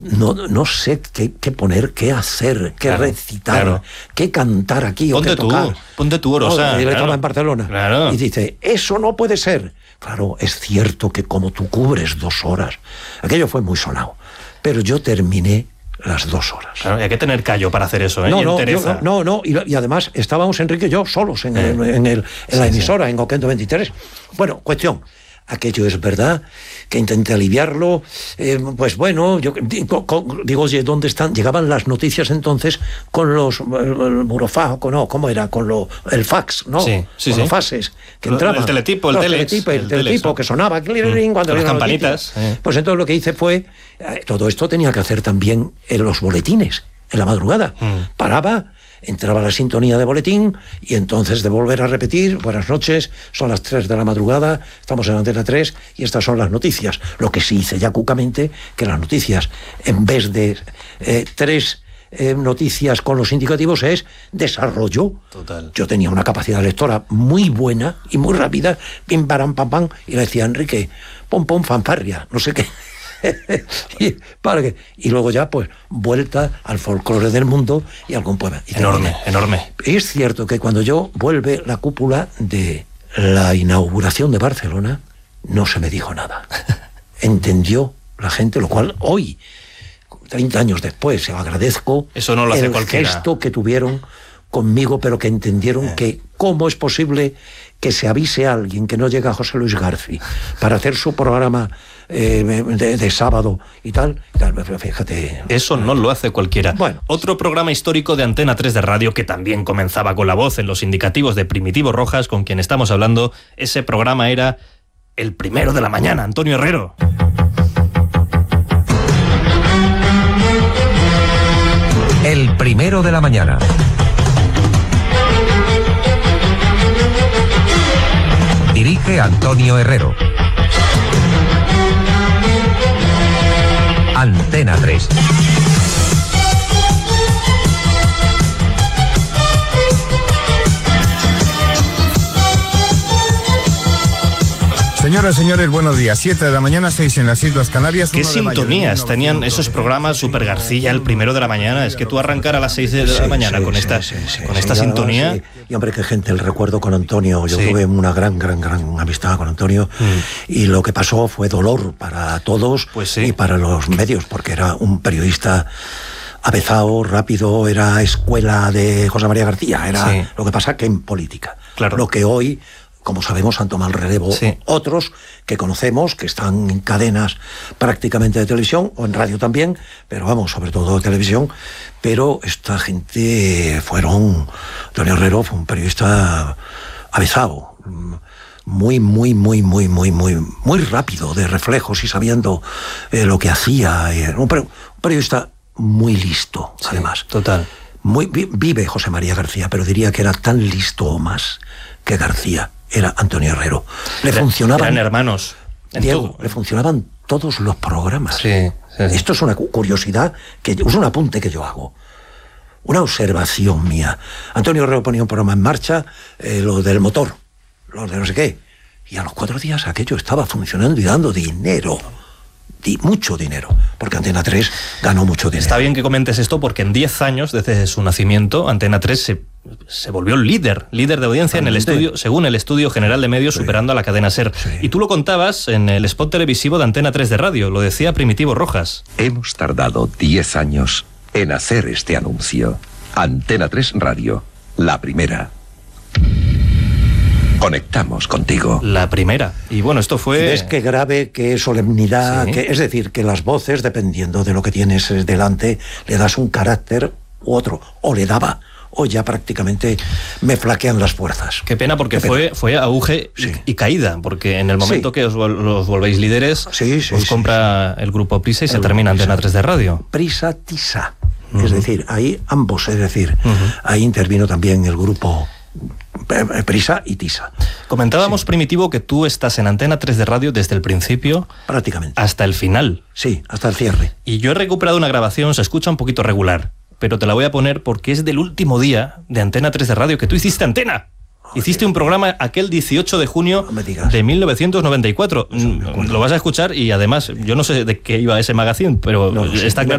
No sé qué poner, qué hacer, qué recitar, qué cantar aquí o qué tocar. Ponte tú, Orosa. Él estaba en Barcelona. Claro. Y dice, eso no puede ser. Claro, es cierto que como tú cubres 2 horas, aquello fue muy sonado. Pero yo terminé las 2 horas. Claro, hay que tener callo para hacer eso, ¿eh? Y además estábamos Enrique y yo solos en la emisora, en Oquendo 23. Bueno, cuestión. Aquello es verdad, que intenté aliviarlo, pues bueno, yo digo, oye, ¿dónde están? Llegaban las noticias entonces con los el burofax, ¿cómo era? Con el fax, ¿no? Con los faxes que entraban. El teletipo, el teletipo que sonaba cuando las campanitas. Pues entonces lo que hice fue, todo esto tenía que hacer también en los boletines, en la madrugada. Paraba, entraba la sintonía de boletín y entonces de volver a repetir, buenas noches, son las 3 de la madrugada, estamos en Antena 3 y estas son las noticias. Lo que sí hice ya cucamente, que las noticias, en vez de 3 noticias con los indicativos, es desarrollo. Total. Yo tenía una capacidad lectora muy buena y muy rápida, pim, param, pam, pam, y le decía, Enrique, pom, pom, fanfarria, no sé qué. Y luego ya pues vuelta al folclore del mundo y algún poema. Enorme. Es cierto que cuando yo vuelve la cúpula de la inauguración de Barcelona, no se me dijo nada. Entendió la gente, lo cual hoy, 30 años después, se lo agradezco. Eso no lo hace cualquiera. El gesto que tuvieron conmigo, pero que entendieron que cómo es posible que se avise a alguien que no llega a José Luis García para hacer su programa de sábado y tal, fíjate. Eso no lo hace cualquiera. Bueno, otro programa histórico de Antena 3 de radio que también comenzaba con la voz en los indicativos de Primitivo Rojas, con quien estamos hablando. Ese programa era El Primero de la Mañana, Antonio Herrero. El Primero de la Mañana. Dirige Antonio Herrero. Antena 3. Señoras, señores, buenos días. 7 de la mañana, 6 en las Islas Canarias. ¿Qué sintonías tenían esos programas? Super García, El Primero de la Mañana. Es que tú arrancar a las 6 de la mañana con esta sintonía. Sí. Y hombre, qué gente, el recuerdo con Antonio. Yo tuve una gran amistad con Antonio. Y lo que pasó fue dolor para todos y para los medios, porque era un periodista avezado, rápido, era escuela de José María García. Era lo que pasa que en política. Claro. Lo que hoy, como sabemos, han tomado el relevo otros que conocemos, que están en cadenas prácticamente de televisión, o en radio también, pero vamos, sobre todo de televisión. Pero esta gente Antonio Herrero fue un periodista avezado, muy rápido de reflejos y sabiendo lo que hacía. Un periodista muy listo, además. Total. Vive José María García, pero diría que era tan listo o más que García. Era Antonio Herrero. Eran hermanos. Diego, le funcionaban todos los programas. Sí. Esto es una curiosidad, es un apunte que yo hago. Una observación mía. Antonio Herrero ponía un programa en marcha, lo del motor, lo de no sé qué. Y a los 4 días aquello estaba funcionando y dando dinero. Mucho dinero, porque Antena 3 ganó mucho dinero. Está bien que comentes esto porque en 10 años desde su nacimiento Antena 3 se volvió líder de audiencia en el estudio, según el Estudio General de Medios, superando a la cadena SER. Y tú lo contabas en el spot televisivo de Antena 3 de radio, lo decía Primitivo Rojas. Hemos tardado 10 años en hacer este anuncio. Antena 3 Radio, la primera. Conectamos contigo. La primera. Y bueno, esto fue... ¿Ves qué grave, qué solemnidad? Es decir, que las voces, dependiendo de lo que tienes delante, le das un carácter u otro. O le daba. O ya prácticamente me flaquean las fuerzas. Qué pena, porque fue auge y caída. Porque en el momento que os volvéis líderes, os compra el grupo Prisa y se termina Antena 3 de radio. Prisa Tisa. Es decir, ahí ambos. Es decir, ahí intervino también el grupo Prisa y Tisa. Comentábamos, Primitivo, que tú estás en Antena 3 de radio desde el principio prácticamente hasta el final. Sí, hasta el cierre. Y yo he recuperado una grabación, se escucha un poquito regular, pero te la voy a poner porque es del último día de Antena 3 de radio que tú hiciste antena. Hiciste un programa aquel 18 de junio de 1994. Lo vas a escuchar y además, yo no sé de qué iba ese magazine, pero está claro